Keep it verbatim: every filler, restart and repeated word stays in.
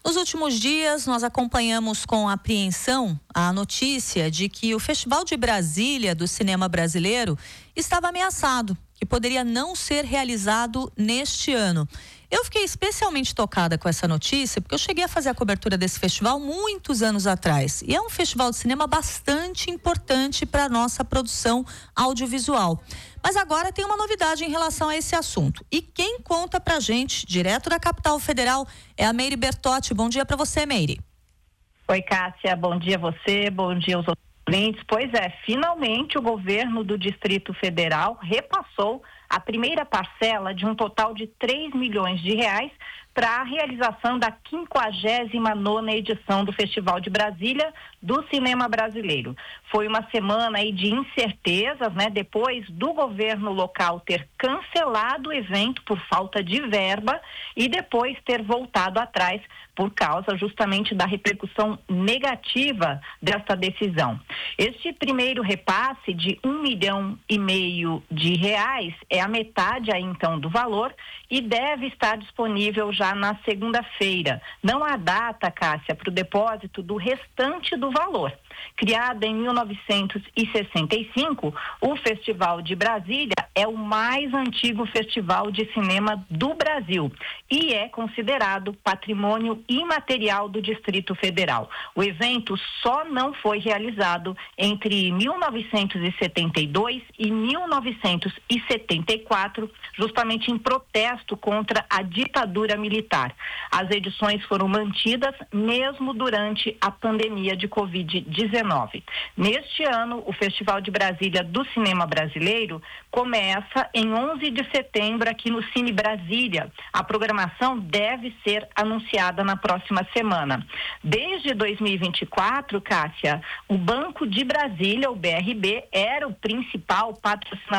Nos últimos dias, nós acompanhamos com apreensão a notícia de que o Festival de Brasília do Cinema Brasileiro estava ameaçado, que poderia não ser realizado neste ano. Eu fiquei especialmente tocada com essa notícia porque eu cheguei a fazer a cobertura desse festival muitos anos atrás. E é um festival de cinema bastante importante para a nossa produção audiovisual. Mas agora tem uma novidade em relação a esse assunto. E quem conta pra gente, direto da capital federal, é a Meire Bertotti. Bom dia para você, Meire. Oi, Cássia. Bom dia a você, bom dia aos ouvintes. Pois é, finalmente o governo do Distrito Federal repassou a primeira parcela de um total de três milhões de reais para a realização da quinquagésima nona edição do Festival de Brasília do Cinema Brasileiro. Foi uma semana aí de incertezas, né? Depois do governo local ter cancelado o evento por falta de verba e depois ter voltado atrás por causa justamente da repercussão negativa desta decisão. Este primeiro repasse de um milhão e meio de reais é a metade aí então do valor e deve estar disponível já na segunda-feira. Não há data, Cássia, para o depósito do restante do valor. Criado em mil novecentos e sessenta e cinco, o Festival de Brasília é o mais antigo festival de cinema do Brasil e é considerado patrimônio imaterial do Distrito Federal. O evento só não foi realizado entre mil novecentos e setenta e dois e mil novecentos e setenta e quatro, justamente em protesto contra a ditadura militar. As edições foram mantidas mesmo durante a pandemia de covid dezenove. Neste ano, o Festival de Brasília do Cinema Brasileiro começa em onze de setembro aqui no Cine Brasília. A programação deve ser anunciada na próxima semana. Desde dois mil e vinte e quatro, Cássia, o Banco de Brasília, o B R B, era o principal patrocinador